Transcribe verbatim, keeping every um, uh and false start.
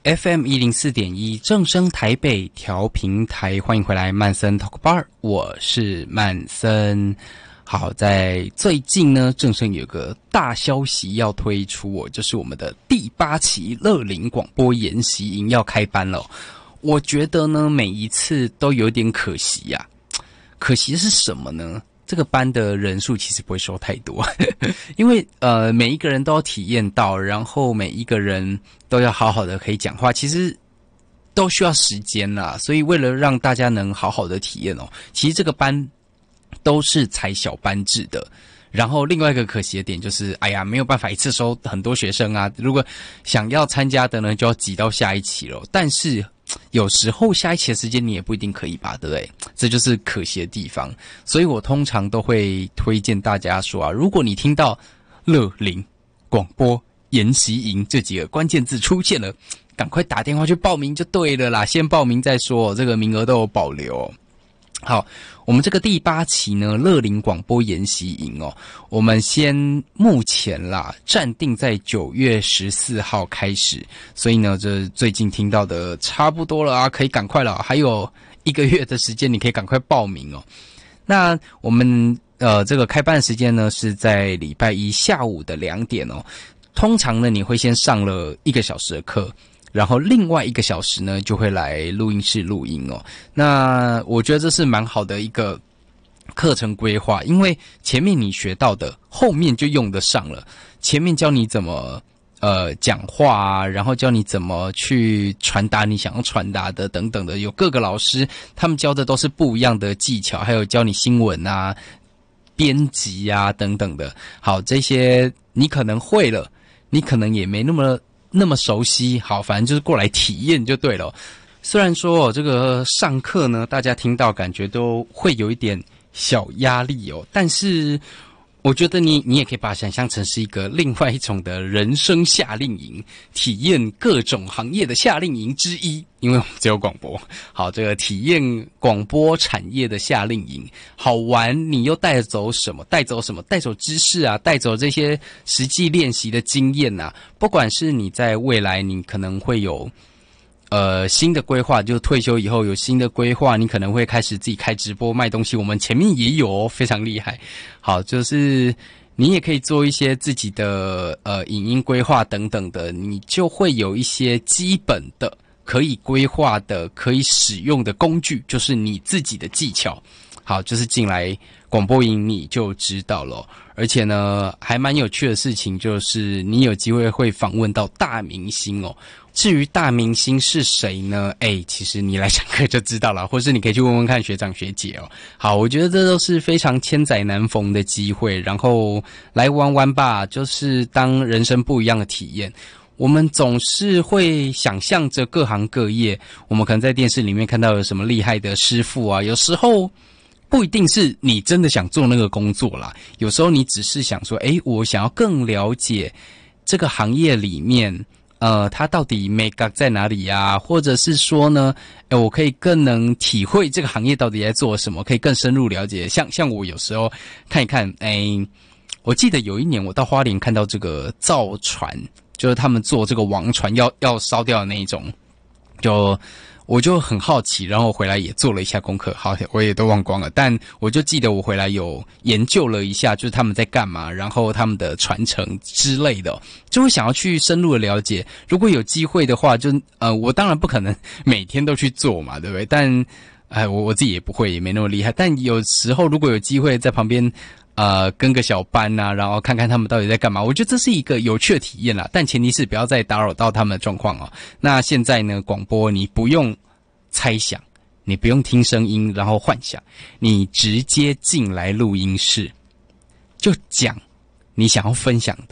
F M 一零四点一正声台北调频台，欢迎回来曼森 Talk Bar， 我是曼森。好，在最近呢，正声有个大消息要推出哦，就是我们的第八期乐龄广播研习营要开班了。我觉得呢，每一次都有点可惜呀、啊。可惜是什么呢？这个班的人数其实不会收太多，因为呃每一个人都要体验到，然后每一个人都要好好的可以讲话，其实都需要时间啦。所以为了让大家能好好的体验哦，其实这个班都是采小班制的。然后另外一个可惜的点就是，哎呀，没有办法一次收很多学生啊。如果想要参加的呢，就要挤到下一期了。但是有时候下一期的时间你也不一定可以吧，对不对？这就是可惜的地方。所以我通常都会推荐大家说啊，如果你听到乐龄广播研习营这几个关键字出现了，赶快打电话去报名就对了啦，先报名再说，这个名额都有保留。好，我们这个第八期呢，乐龄广播研习营哦，我们先目前啦暂定在九月十四号开始，所以呢，这最近听到的差不多了啊，可以赶快了，还有一个月的时间，你可以赶快报名哦。那我们呃这个开办的时间呢是在礼拜一下午的两点哦，通常呢你会先上了一个小时的课。然后另外一个小时呢，就会来录音室录音哦。那我觉得这是蛮好的一个课程规划，因为前面你学到的，后面就用得上了。前面教你怎么呃讲话啊，然后教你怎么去传达你想要传达的等等的，有各个老师他们教的都是不一样的技巧，还有教你新闻啊、编辑啊等等的。好，这些你可能会了，你可能也没那么。那么熟悉，好，反正就是过来体验就对了。虽然说哦，这个上课呢，大家听到感觉都会有一点小压力哦，但是我觉得你你也可以把它想象成是一个另外一种的人生夏令营，体验各种行业的夏令营之一。因为我们只有广播，好，这个体验广播产业的夏令营好玩，你又带走什么？带走什么？带走知识啊，带走这些实际练习的经验啊。不管是你在未来，你可能会有呃新的规划，就退休以后有新的规划，你可能会开始自己开直播卖东西。我们前面也有哦，非常厉害。好，就是你也可以做一些自己的呃影音规划等等的，你就会有一些基本的。可以规划的、可以使用的工具，就是你自己的技巧。好，就是进来广播营你就知道了。而且呢，还蛮有趣的事情就是你有机会会访问到大明星哦。至于大明星是谁呢？哎，其实你来上课就知道了，或是你可以去问问看学长学姐哦。好，我觉得这都是非常千载难逢的机会，然后来玩玩吧，就是当人生不一样的体验。我们总是会想象着各行各业，我们可能在电视里面看到有什么厉害的师傅啊，有时候不一定是你真的想做那个工作啦，有时候你只是想说，诶，我想要更了解这个行业里面，呃，它到底美感在哪里啊？或者是说呢，诶，我可以更能体会这个行业到底在做什么，可以更深入了解。像像我有时候看一看，诶，我记得有一年我到花莲看到这个造船。就是他们做这个王船要要烧掉的那一种，就我就很好奇，然后回来也做了一下功课，好，我也都忘光了，但我就记得我回来有研究了一下，就是他们在干嘛，然后他们的传承之类的，就会想要去深入的了解。如果有机会的话，就呃，我当然不可能每天都去做嘛，对不对？但哎，我我自己也不会，也没那么厉害。但有时候如果有机会在旁边。呃，跟个小班啊，然后看看他们到底在干嘛。我觉得这是一个有趣的体验啦，但前提是不要再打扰到他们的状况哦。那现在呢，广播你不用猜想，你不用听声音，然后幻想，你直接进来录音室，就讲你想要分享的。